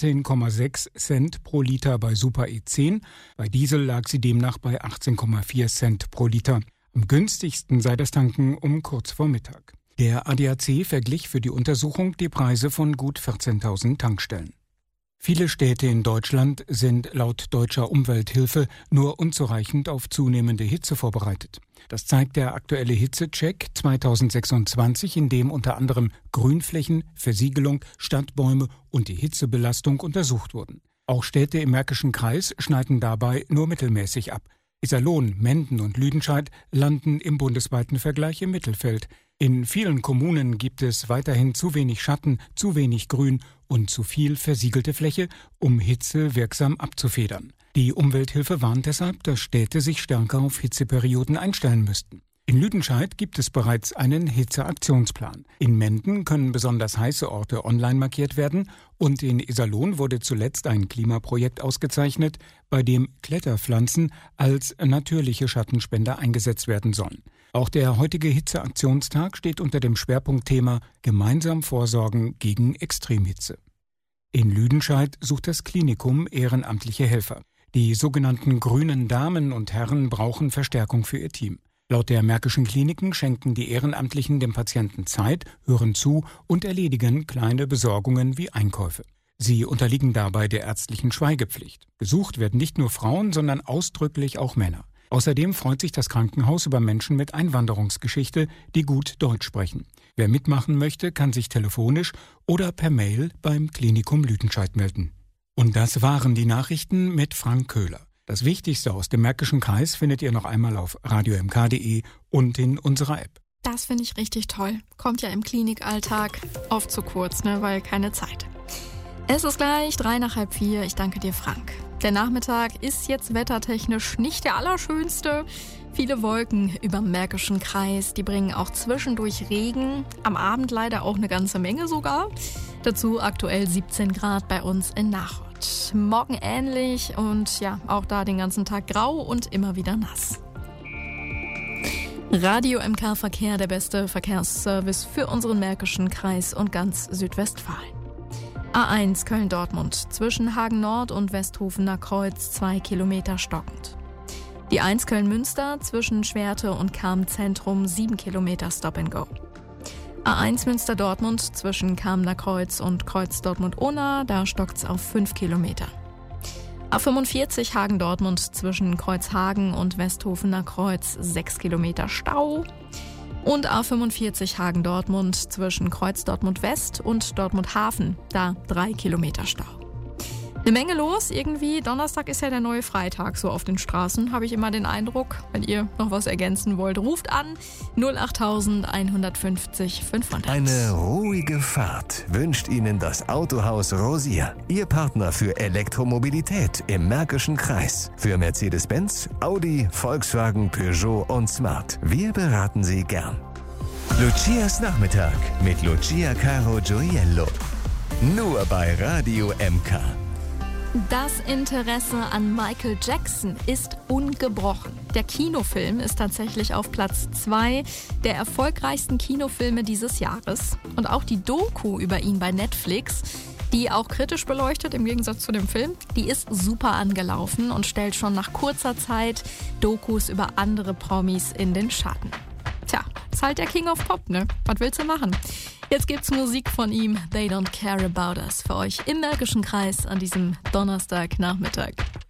17,6 Cent pro Liter bei Super E10. Bei Diesel lag sie demnach bei 18,4 Cent pro Liter. Am günstigsten sei das Tanken um kurz vor Mittag. Der ADAC verglich für die Untersuchung die Preise von gut 14.000 Tankstellen. Viele Städte in Deutschland sind laut Deutscher Umwelthilfe nur unzureichend auf zunehmende Hitze vorbereitet. Das zeigt der aktuelle Hitzecheck 2026, in dem unter anderem Grünflächen, Versiegelung, Stadtbäume und die Hitzebelastung untersucht wurden. Auch Städte im Märkischen Kreis schneiden dabei nur mittelmäßig ab. Iserlohn, Menden und Lüdenscheid landen im bundesweiten Vergleich im Mittelfeld. In vielen Kommunen gibt es weiterhin zu wenig Schatten, zu wenig Grün und zu viel versiegelte Fläche, um Hitze wirksam abzufedern. Die Umwelthilfe warnt deshalb, dass Städte sich stärker auf Hitzeperioden einstellen müssten. In Lüdenscheid gibt es bereits einen Hitzeaktionsplan. In Menden können besonders heiße Orte online markiert werden und in Iserlohn wurde zuletzt ein Klimaprojekt ausgezeichnet, bei dem Kletterpflanzen als natürliche Schattenspender eingesetzt werden sollen. Auch der heutige Hitzeaktionstag steht unter dem Schwerpunktthema Gemeinsam vorsorgen gegen Extremhitze. In Lüdenscheid sucht das Klinikum ehrenamtliche Helfer. Die sogenannten grünen Damen und Herren brauchen Verstärkung für ihr Team. Laut der Märkischen Kliniken schenken die Ehrenamtlichen dem Patienten Zeit, hören zu und erledigen kleine Besorgungen wie Einkäufe. Sie unterliegen dabei der ärztlichen Schweigepflicht. Gesucht werden nicht nur Frauen, sondern ausdrücklich auch Männer. Außerdem freut sich das Krankenhaus über Menschen mit Einwanderungsgeschichte, die gut Deutsch sprechen. Wer mitmachen möchte, kann sich telefonisch oder per Mail beim Klinikum Lüdenscheid melden. Und das waren die Nachrichten mit Frank Köhler. Das Wichtigste aus dem Märkischen Kreis findet ihr noch einmal auf radiomk.de und in unserer App. Das finde ich richtig toll. Kommt ja im Klinikalltag oft zu kurz, weil keine Zeit. Es ist gleich 3:03. Ich danke dir, Frank. Der Nachmittag ist jetzt wettertechnisch nicht der allerschönste. Viele Wolken über dem Märkischen Kreis, die bringen auch zwischendurch Regen. Am Abend leider auch eine ganze Menge sogar. Dazu aktuell 17 Grad bei uns in Nachod. Morgen ähnlich und ja, auch da den ganzen Tag grau und immer wieder nass. Radio MK Verkehr, der beste Verkehrsservice für unseren Märkischen Kreis und ganz Südwestfalen. A1 Köln-Dortmund zwischen Hagen Nord und Westhofener Kreuz 2 Kilometer stockend. Die 1 Köln-Münster zwischen Schwerte und Cham-Zentrum 7 Kilometer Stop and Go. A1 Münster-Dortmund zwischen Kamener Kreuz und Kreuz Dortmund-Ohna, da stockt's auf 5 Kilometer. A45 Hagen-Dortmund zwischen Kreuzhagen und Westhofener Kreuz 6 Kilometer Stau. Und A45 Hagen-Dortmund zwischen Kreuz Dortmund-West und Dortmund-Hafen, da 3 Kilometer Stau. Eine Menge los irgendwie. Donnerstag ist ja der neue Freitag so auf den Straßen, habe ich immer den Eindruck. Wenn ihr noch was ergänzen wollt, ruft an 08000 150 500. Eine ruhige Fahrt wünscht Ihnen das Autohaus Rosier. Ihr Partner für Elektromobilität im Märkischen Kreis. Für Mercedes-Benz, Audi, Volkswagen, Peugeot und Smart. Wir beraten Sie gern. Lucias Nachmittag mit Lucia Caro Gioiello. Nur bei Radio MK. Das Interesse an Michael Jackson ist ungebrochen. Der Kinofilm ist tatsächlich auf Platz 2 der erfolgreichsten Kinofilme dieses Jahres. Und auch die Doku über ihn bei Netflix, die auch kritisch beleuchtet im Gegensatz zu dem Film, die ist super angelaufen und stellt schon nach kurzer Zeit Dokus über andere Promis in den Schatten. Tja, ist halt der King of Pop, ne? Was willst du machen? Jetzt gibt's Musik von ihm, They Don't Care About Us, für euch im Märkischen Kreis an diesem Donnerstagnachmittag.